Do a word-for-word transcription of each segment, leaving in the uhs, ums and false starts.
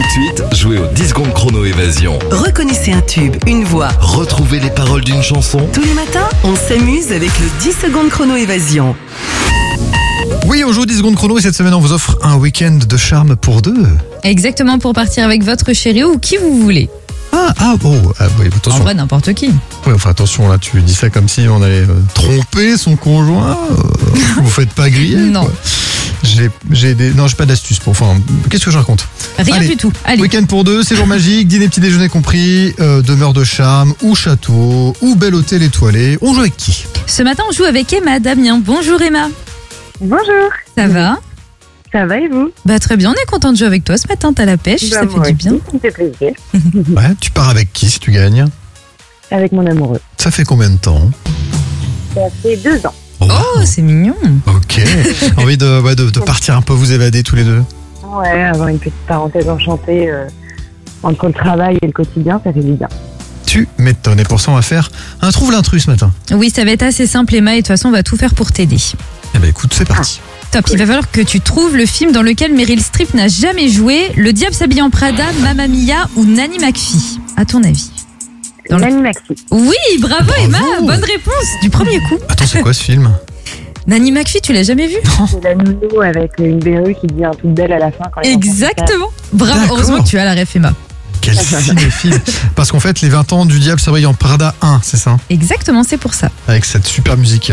de suite, jouez au dix secondes chrono évasion. Reconnaissez un tube, une voix. Retrouvez les paroles d'une chanson. Tous les matins, on s'amuse avec le dix secondes chrono évasion. Oui, on joue dix secondes chrono et cette semaine on vous offre un week-end de charme pour deux. Exactement, pour partir avec votre chéri ou qui vous voulez. Ah, ah, oh, ah, oui, En attention. vrai, n'importe qui. Ouais, enfin, attention, là, tu dis ça comme si on allait euh, tromper son conjoint. Euh, vous faites pas griller. Non. quoi. J'ai, j'ai des, non, j'ai pas d'astuce pour. Enfin, qu'est-ce que je raconte? Rien Allez, du tout. Allez. Week-end pour deux, séjour magique, dîner, petit déjeuner compris, euh, demeure de charme, ou château, ou bel hôtel étoilé. On joue avec qui? Ce matin, on joue avec Emma Damien. Bonjour Emma. Bonjour, Ça va? ça va et vous? Bah très bien, on est content de jouer avec toi ce matin. T'as la pêche, Bah, ça moi fait du aussi, bien. Ça me fait plaisir. Ouais, tu pars avec qui si tu gagnes? Avec mon amoureux. Ça fait combien de temps? Ça fait deux ans. Oh, Oh, c'est mignon. ok. Envie de, ouais, de, de partir un peu vous évader tous les deux? Ouais, avoir une petite parenthèse enchantée euh, entre le travail et le quotidien, ça fait du bien. Tu m'étonnes. Et pour ça, on va faire un trouve l'intrus ce matin. Oui, ça va être assez simple Emma et de toute façon, on va tout faire pour t'aider. Eh ben écoute, c'est parti. Top, il va falloir que tu trouves le film dans lequel Meryl Streep n'a jamais joué, Le diable s'habille en Prada, Mamma Mia ou Nanny McPhee. À ton avis? Dans le- Nanny Maxi. Oui, bravo, Bravo. Emma, bonne réponse du premier coup. Attends, c'est quoi ce film? Nanny McPhee, tu l'as jamais vu? C'est la nounou avec une verrue qui devient toute belle à la fin. Quand les enfants se Exactement. Bravo, D'accord. heureusement que tu as la ref Emma. Quel cinéphile. Parce qu'en fait, les vingt ans du diable s'habille en Prada un, c'est ça? Exactement, c'est pour ça. Avec cette super musique.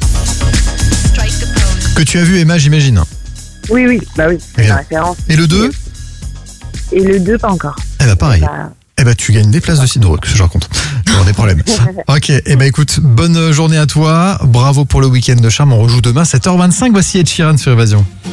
Que tu as vu, Emma, j'imagine. cassent. Oui, oui, bah oui, c'est Bien. la référence. Et le deux? Et le deux, pas encore. Eh ben pareil. Bah, Eh ben tu gagnes des places de cidre, que je raconte. Je vais avoir des problèmes. Ok, eh ben écoute, bonne journée à toi. Bravo pour le week-end de charme. On rejoue demain, sept heures vingt-cinq. Voici Ed Sheeran sur Évasion.